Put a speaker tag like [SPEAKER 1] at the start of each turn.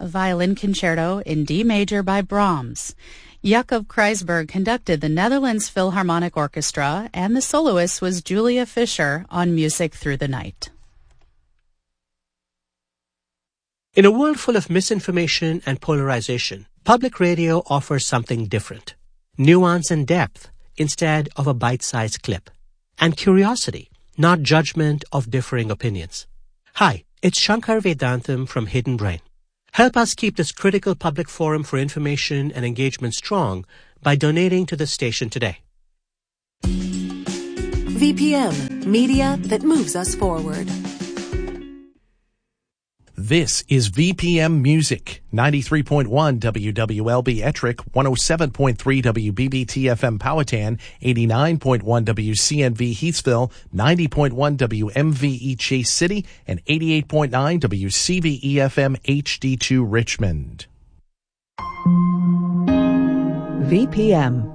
[SPEAKER 1] a violin concerto in D major by Brahms. Jacob Kreisberg conducted the Netherlands Philharmonic Orchestra, and the soloist was Julia Fischer on Music Through the Night.
[SPEAKER 2] In a world full of misinformation and polarization, public radio offers something different. Nuance and depth instead of a bite-sized clip. And curiosity, not judgment of differing opinions. Hi, it's Shankar Vedantam from Hidden Brain. Help us keep this critical public forum for information and engagement strong by donating to the station today.
[SPEAKER 3] VPM, media that moves us forward.
[SPEAKER 4] This is VPM Music, 93.1 WWLB Ettrick, 107.3 WBBT-FM Powhatan, 89.1 WCNV Heathsville, 90.1 WMVE Chase City, and 88.9 WCVE-FM HD2 Richmond.
[SPEAKER 5] VPM.